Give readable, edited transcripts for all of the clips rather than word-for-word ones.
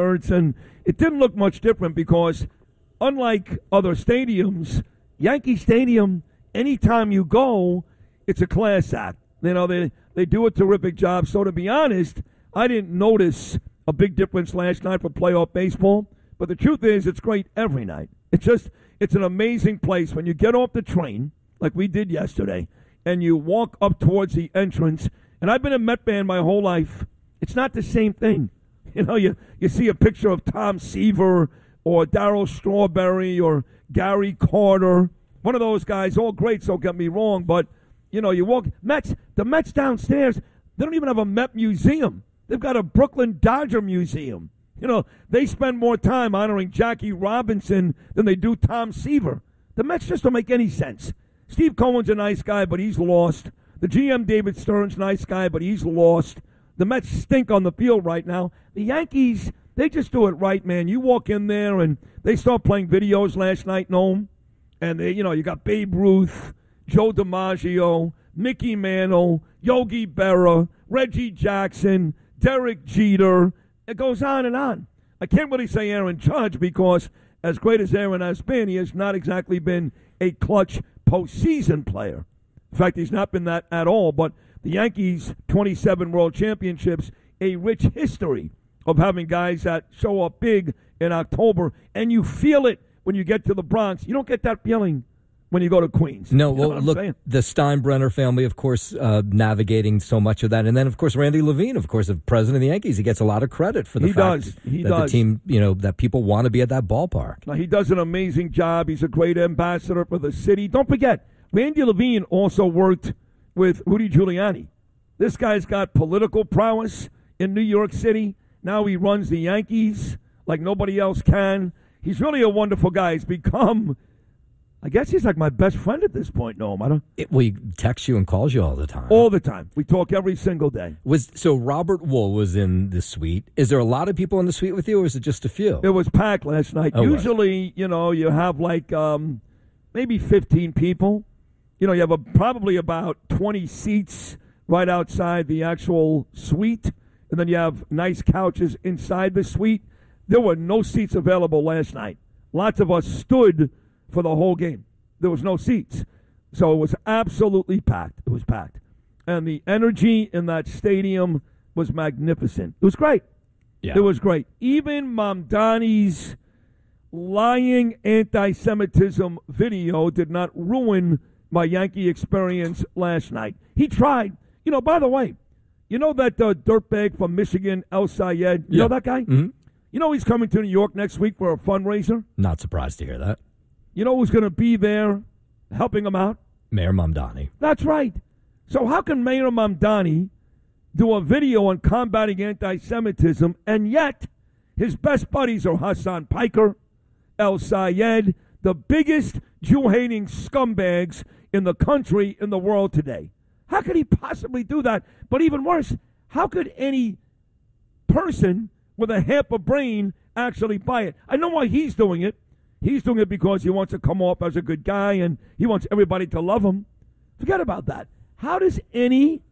concerts, and it didn't look much different because, unlike other stadiums, Yankee Stadium, anytime you go, it's a class act. You know, they do a terrific job. So to be honest, I didn't notice a big difference last night for playoff baseball. But the truth is, it's great every night. It's an amazing place. When you get off the train, like we did yesterday, and you walk up towards the entrance, and I've been a Met fan my whole life, it's not the same thing. You know, you see a picture of Tom Seaver or Darryl Strawberry or Gary Carter, one of those guys, all great, so don't get me wrong, but, you know, you walk, the Mets downstairs, they don't even have a Met museum. They've got a Brooklyn Dodger museum. You know, they spend more time honoring Jackie Robinson than they do Tom Seaver. The Mets just don't make any sense. Steve Cohen's a nice guy, but he's lost. The GM, David Stern's nice guy, but he's lost. The Mets stink on the field right now. The Yankees, they just do it right, man. You walk in there, and they start playing videos last night, Noam. And, you got Babe Ruth, Joe DiMaggio, Mickey Mantle, Yogi Berra, Reggie Jackson, Derek Jeter. It goes on and on. I can't really say Aaron Judge because, as great as Aaron has been, he has not exactly been a clutch postseason player. In fact, he's not been that at all. But the Yankees, 27 World Championships, a rich history of having guys that show up big in October, and you feel it when you get to the Bronx. You don't get that feeling when you go to Queens. No, well, look, the Steinbrenner family, of course, navigating so much of that. And then, of course, Randy Levine, of course, the president of the Yankees. He gets a lot of credit for the fact that the team, that people want to be at that ballpark. Now, he does an amazing job. He's a great ambassador for the city. Don't forget, Randy Levine also worked with Rudy Giuliani. This guy's got political prowess in New York City. Now he runs the Yankees like nobody else can. He's really a wonderful guy. He's become... I guess he's like my best friend at this point, Noam. He texts you and calls you all the time. All the time. We talk every single day. So Robert Wool was in the suite. Is there a lot of people in the suite with you, or is it just a few? It was packed last night. Oh, usually, right. You have like maybe 15 people. You have probably about 20 seats right outside the actual suite, and then you have nice couches inside the suite. There were no seats available last night. Lots of us stood for the whole game. There was no seats. So it was absolutely packed. It was packed. And the energy in that stadium was magnificent. It was great. Yeah. It was great. Even Mamdani's lying anti-Semitism video did not ruin my Yankee experience last night. He tried. By the way, that dirtbag from Michigan, El Sayed? You know that guy? Mm-hmm. He's coming to New York next week for a fundraiser? Not surprised to hear that. You know who's going to be there helping him out? Mayor Mamdani. That's right. So how can Mayor Mamdani do a video on combating anti-Semitism, and yet his best buddies are Hassan Piker, El Sayed, the biggest Jew-hating scumbags in the country, in the world today? How could he possibly do that? But even worse, how could any person with a half a brain actually buy it? I know why he's doing it. He's doing it because he wants to come off as a good guy and he wants everybody to love him. Forget about that. How does any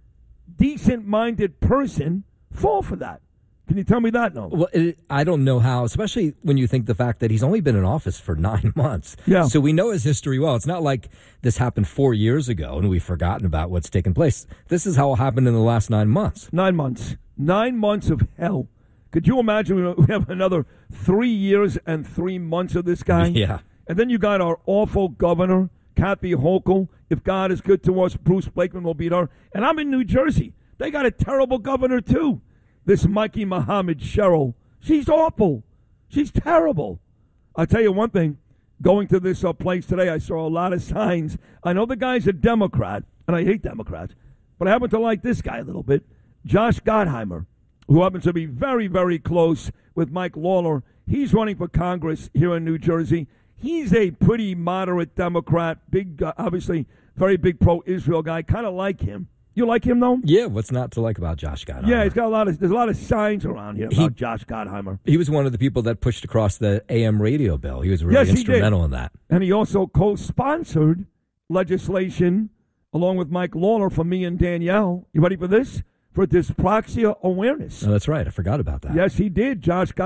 decent-minded person fall for that? Can you tell me that? No. Well, I don't know how, especially when you think the fact that he's only been in office for 9 months. Yeah. So we know his history well. It's not like this happened 4 years ago and we've forgotten about what's taken place. This is how it happened in the last 9 months. 9 months. 9 months of hell. Could you imagine we have another 3 years and 3 months of this guy? Yeah. And then you got our awful governor, Kathy Hochul. If God is good to us, Bruce Blakeman will beat her. And I'm in New Jersey. They got a terrible governor, too. This Mikey Muhammad Cheryl. She's awful. She's terrible. I'll tell you one thing. Going to this place today, I saw a lot of signs. I know the guy's a Democrat, and I hate Democrats, but I happen to like this guy a little bit. Josh Gottheimer, who happens to be very, very close with Mike Lawler. He's running for Congress here in New Jersey. He's a pretty moderate Democrat, big, obviously very big pro-Israel guy. Kind of like him. You like him, though? Yeah, what's not to like about Josh Gottheimer? Yeah, there's a lot of signs around here about Josh Gottheimer. He was one of the people that pushed across the AM radio bill. He was really instrumental in that. And he also co-sponsored legislation along with Mike Lawler for me and Danielle. You ready for this? For dyspraxia awareness. Oh, that's right. I forgot about that. Yes, he did. Josh